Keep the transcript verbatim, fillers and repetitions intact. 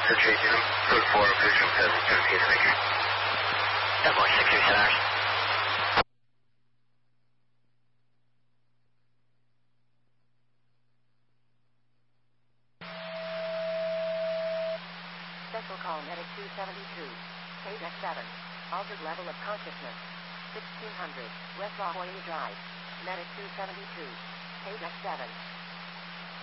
Situation, code four, visual test, seventeen, thank you. ten point six three seven. Special call medic two seventy-two. Page X seven. Altered level of consciousness. sixteen hundred. West La Jolla Drive. Medic two seventy-two. Page X seven.